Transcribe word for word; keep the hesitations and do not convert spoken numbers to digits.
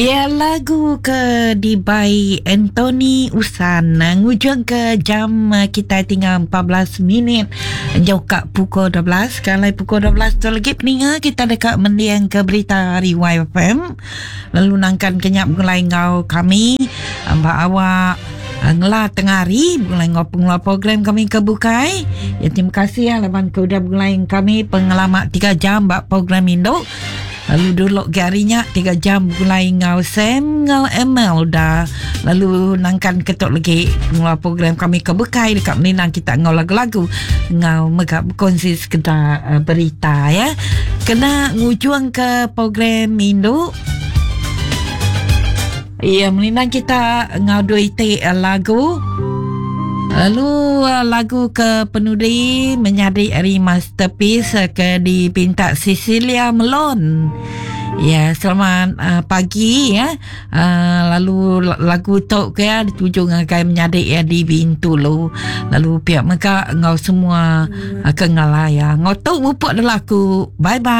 Ya, lagu ke di by Anthony Usan. Ngujung ke jam kita tinggal empat belas minit. Jauh kat pukul dua belas. Kalau pukul dua belas tu lagi peninga kita dekat mendiang ke berita hari Y F M. Lalu nangkan kenyap mulai ngau kami. Mbak awak ngelah tengah hari mulai ngau pengeluar program kami kebukai. Ya, terima kasih ya lawan ke udah mulai kami pengalaman tiga jam bak program Indo. Lalu dulu harinya tiga jam mulai ngau Sam ngau Emel dah. Lalu nangkan ketuk lagi pengeluar program kami kebukai dekat meninang kita ngau lagu-lagu ngau megak berkongsi sekedar uh, berita ya. Kena ngujung ke program Indo. Ya, meninang kita ngau dua itik uh, lagu. Lalu uh, lagu ke penudi menyadi dari masterpiece uh, ke dipinta Cecilia Melon. Ya, selamat uh, pagi ya. Uh, lalu lagu tu ke ya dituju akan menyadi ya di Bintulu. Lalu pihak mereka ngau semua uh, kengal ya. Ngau tu upuk lagu. Bye bye.